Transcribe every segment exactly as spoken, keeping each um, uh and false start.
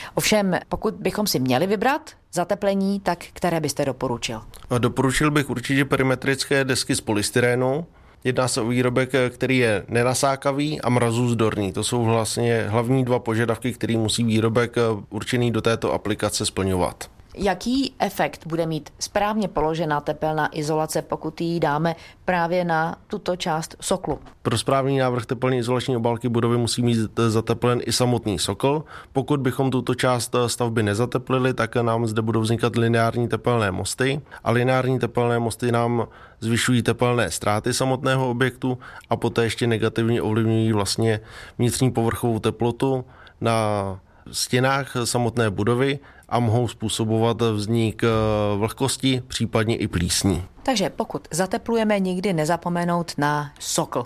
Ovšem, pokud bychom si měli vybrat zateplení, tak které byste doporučil? Doporučil bych určitě perimetrické desky z polystyrénu. Jedná se o výrobek, který je nenasákavý a mrazůzdorný. To jsou vlastně hlavní dva požadavky, který musí výrobek určený do této aplikace splňovat. Jaký efekt bude mít správně položená tepelná izolace, pokud ji dáme právě na tuto část soklu? Pro správný návrh tepelné izolační obálky budovy musí mít zateplen i samotný sokl. Pokud bychom tuto část stavby nezateplili, tak nám zde budou vznikat lineární tepelné mosty a lineární tepelné mosty nám zvyšují tepelné ztráty samotného objektu a poté ještě negativně ovlivňují vlastně vnitřní povrchovou teplotu na stěnách samotné budovy a mohou způsobovat vznik vlhkosti, případně i plísní. Takže pokud zateplujeme, nikdy nezapomenout na sokl.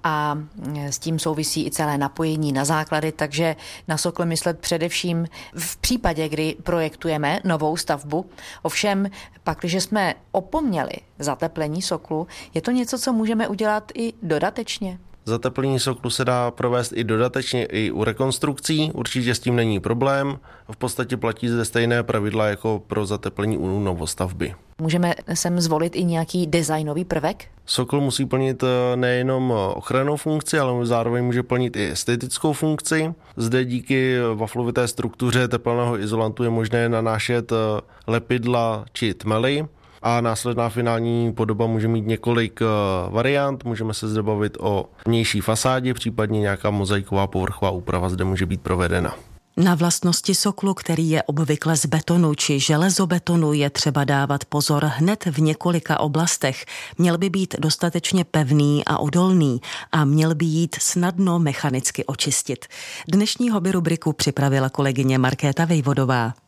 A s tím souvisí i celé napojení na základy, takže na sokl myslet především v případě, kdy projektujeme novou stavbu. Ovšem, pak, když jsme opomněli zateplení soklu, je to něco, co můžeme udělat i dodatečně? Zateplení soklu se dá provést i dodatečně i u rekonstrukcí, určitě s tím není problém. V podstatě platí zde stejné pravidla jako pro zateplení u novostavby. Můžeme sem zvolit i nějaký designový prvek? Sokl musí plnit nejenom ochrannou funkci, ale zároveň může plnit i estetickou funkci. Zde díky waflovité struktuře tepelného izolantu je možné nanášet lepidla či tmely. A následná finální podoba může mít několik variant. Můžeme se zde bavit o vnější fasádě, případně nějaká mozaiková povrchová úprava zde může být provedena. Na vlastnosti soklu, který je obvykle z betonu či železobetonu, je třeba dávat pozor hned v několika oblastech. Měl by být dostatečně pevný a odolný a měl by jít snadno mechanicky očistit. Dnešní hobby rubriku připravila kolegyně Markéta Vejvodová.